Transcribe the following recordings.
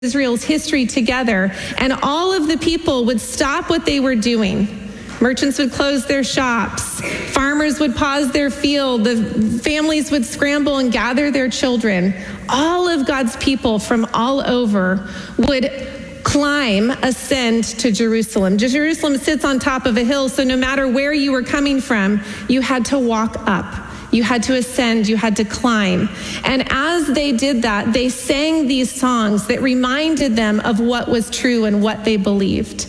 Israel's history together, and all of the people would stop what they were doing. Merchants would close their shops. Farmers would pause their field. The families would scramble and gather their children. All of God's people from all over would ascend to Jerusalem. Jerusalem sits on top of a hill, so no matter where you were coming from, you had to walk up. You had to ascend, you had to climb. And as they did that, they sang these songs that reminded them of what was true and what they believed.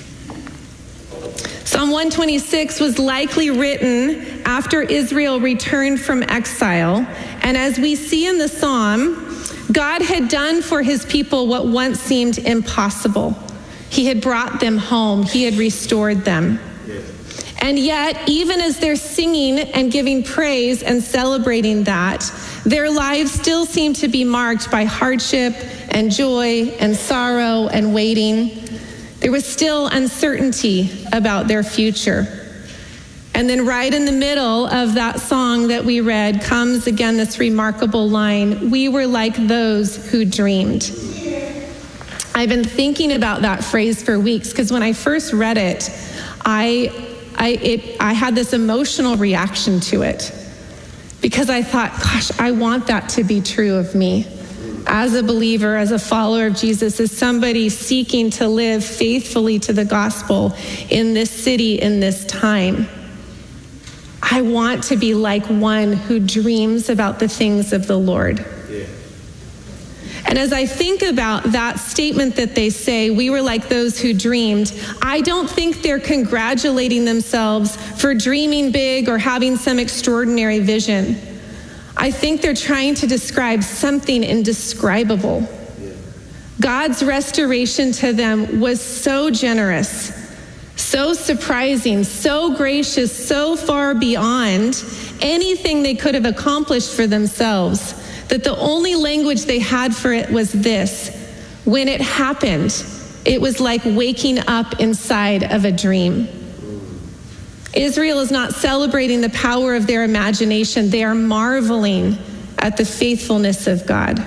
Psalm 126 was likely written after Israel returned from exile. And as we see in the psalm, God had done for his people what once seemed impossible. He had brought them home. He had restored them. And yet, even as they're singing and giving praise and celebrating that, their lives still seem to be marked by hardship and joy and sorrow and waiting. There was still uncertainty about their future. And then right in the middle of that song that we read comes again this remarkable line, "We were like those who dreamed." I've been thinking about that phrase for weeks because when I first read it, I had this emotional reaction to it because I thought, gosh, I want that to be true of me. As a believer, as a follower of Jesus, as somebody seeking to live faithfully to the gospel in this city, in this time, I want to be like one who dreams about the things of the Lord. Yeah. And as I think about that statement that they say, we were like those who dreamed, I don't think they're congratulating themselves for dreaming big or having some extraordinary vision. I think they're trying to describe something indescribable. Yeah. God's restoration to them was so generous, so surprising, so gracious, so far beyond anything they could have accomplished for themselves, that the only language they had for it was this: when it happened, it was like waking up inside of a dream. Israel is not celebrating the power of their imagination. They are marveling at the faithfulness of God.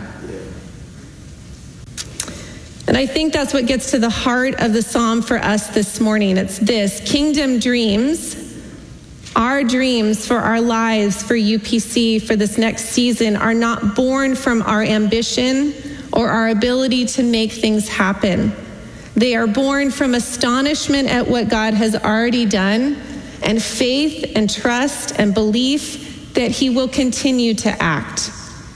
And I think that's what gets to the heart of the psalm for us this morning. It's this: kingdom dreams, our dreams for our lives, for UPC, for this next season, are not born from our ambition or our ability to make things happen. They are born from astonishment at what God has already done, and faith and trust and belief that he will continue to act.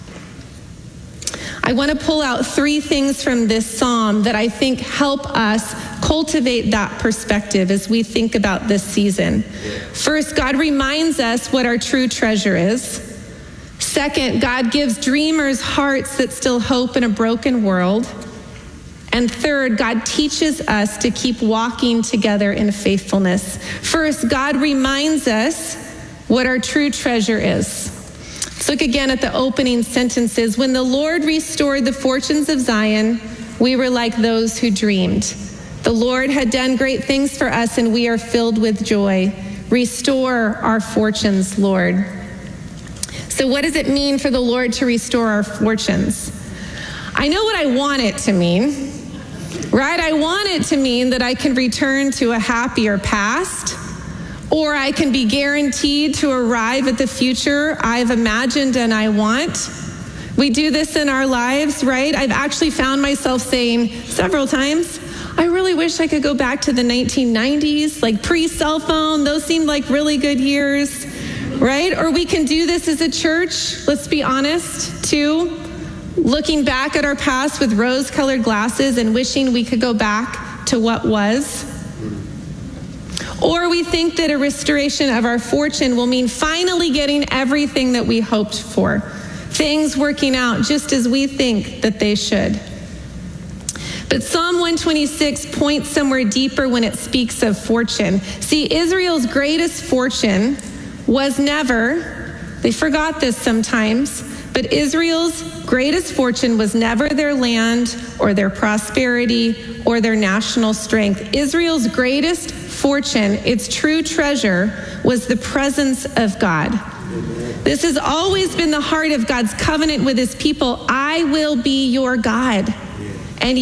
I want to pull out 3 things from this psalm that I think help us cultivate that perspective as we think about this season. First, God reminds us what our true treasure is. Second, God gives dreamers hearts that still hope in a broken world. And third, God teaches us to keep walking together in faithfulness. First, God reminds us what our true treasure is. Let's look again at the opening sentences. When the Lord restored the fortunes of Zion, we were like those who dreamed. The Lord had done great things for us, and we are filled with joy. Restore our fortunes, Lord. So what does it mean for the Lord to restore our fortunes? I know what I want it to mean. Right? I want it to mean that I can return to a happier past, or I can be guaranteed to arrive at the future I've imagined and I want. We do this in our lives, right? I've actually found myself saying several times, I really wish I could go back to the 1990s, like pre-cell phone. Those seemed like really good years, right? Or we can do this as a church, let's be honest, too. Looking back at our past with rose-colored glasses and wishing we could go back to what was. Or we think that a restoration of our fortune will mean finally getting everything that we hoped for. Things working out just as we think that they should. But Psalm 126 points somewhere deeper when it speaks of fortune. See, Israel's greatest fortune was never, they forgot this sometimes, but Israel's greatest fortune was never their land or their prosperity or their national strength. Israel's greatest fortune, its true treasure, was the presence of God. This has always been the heart of God's covenant with his people. I will be your God.